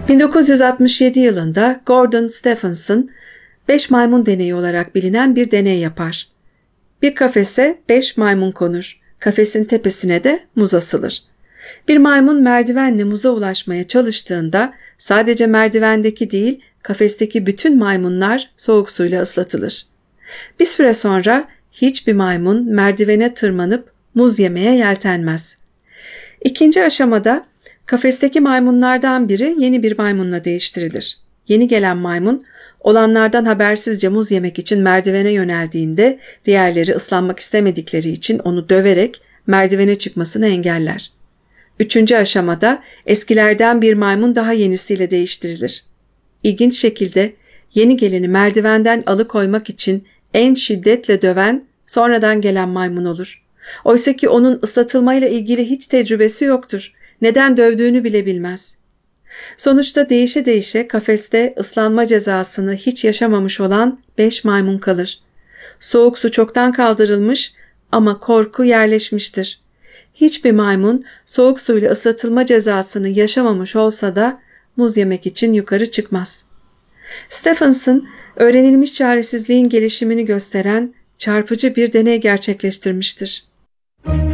1967 yılında Gordon Stephenson 5 maymun deneyi olarak bilinen bir deney yapar. Bir kafese 5 maymun konur. Kafesin tepesine de muz asılır. Bir maymun merdivenle muza ulaşmaya çalıştığında sadece merdivendeki değil, kafesteki bütün maymunlar soğuk suyla ıslatılır. Bir süre sonra hiçbir maymun merdivene tırmanıp muz yemeye yeltenmez. İkinci aşamada kafesteki maymunlardan biri yeni bir maymunla değiştirilir. Yeni gelen maymun olanlardan habersizce muz yemek için merdivene yöneldiğinde diğerleri ıslanmak istemedikleri için onu döverek merdivene çıkmasını engeller. Üçüncü aşamada eskilerden bir maymun daha yenisiyle değiştirilir. İlginç şekilde yeni geleni merdivenden alıkoymak için en şiddetle döven sonradan gelen maymun olur. Oysa ki onun ıslatılmayla ilgili hiç tecrübesi yoktur. Neden dövdüğünü bile bilmez. Sonuçta değişe değişe kafeste ıslanma cezasını hiç yaşamamış olan 5 maymun kalır. Soğuk su çoktan kaldırılmış ama korku yerleşmiştir. Hiçbir maymun soğuk suyla ıslatılma cezasını yaşamamış olsa da muz yemek için yukarı çıkmaz. Stephenson, öğrenilmiş çaresizliğin gelişimini gösteren çarpıcı bir deney gerçekleştirmiştir.